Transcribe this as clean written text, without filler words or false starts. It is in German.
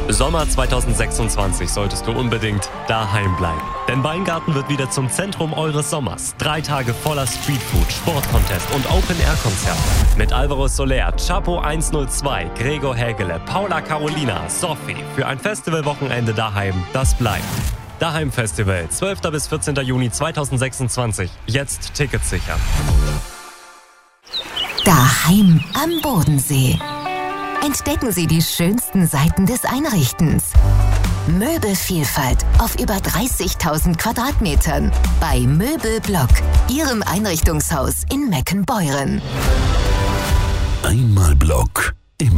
Sommer 2026 solltest du unbedingt daheim bleiben. Denn Weingarten wird wieder zum Zentrum eures Sommers. 3 Tage voller Streetfood, Sportcontest und Open-Air-Konzerte. Mit Alvaro Soler, Chapo 102, Gregor Hägele, Paula Carolina, Sophie. Für ein Festivalwochenende daheim, das bleibt. Daheim Festival, 12. bis 14. Juni 2026. Jetzt Tickets sichern. Daheim am Bodensee. Entdecken Sie die schönsten Seiten des Einrichtens. Möbelvielfalt auf über 30.000 Quadratmetern bei Möbelblock, Ihrem Einrichtungshaus in Meckenbeuren. Einmal Block.